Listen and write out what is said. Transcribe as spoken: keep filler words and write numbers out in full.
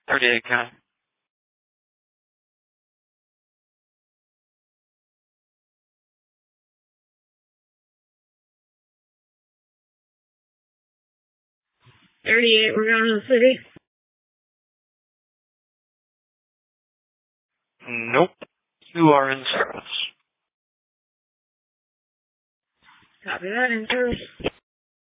thirty-eight, Con. thirty-eight, we're going to the city. Nope. You are in service. Copy that, in service.